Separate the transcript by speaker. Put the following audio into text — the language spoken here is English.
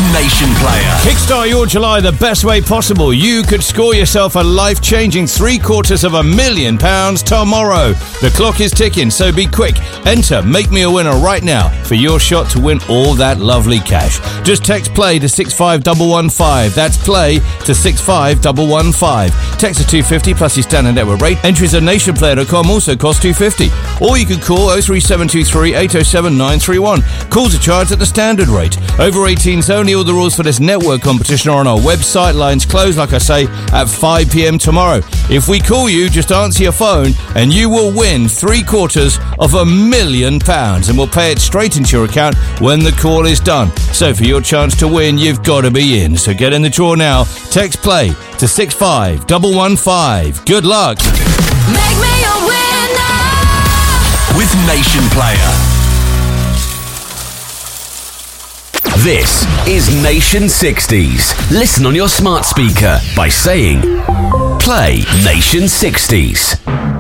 Speaker 1: Nation Player.
Speaker 2: Kickstart your July the best way possible. You could score yourself a life-changing £750,000 tomorrow. The clock is ticking, so be quick. Enter Make Me a Winner right now for your shot to win all that lovely cash. Just text PLAY to 65115. That's PLAY to 65115. Text to 250 plus your standard network rate. Entries at nationplayer.com also cost $2.50. Or you could call 03723 807 931. Calls are charged at the standard rate. Over 18s only. All the rules for this network competition are on our website. Lines close, like I say, at 5 p.m. tomorrow. If we call you, just answer your phone and you will win £750,000 and we'll pay it straight into your account when the call is done. So for your chance to win, you've got to be in. So get in the draw now. Text PLAY to 65115. Good luck.
Speaker 3: Make me a winner
Speaker 1: with Nation Player. This is Nation 60s. Listen on your smart speaker by saying, Play Nation 60s.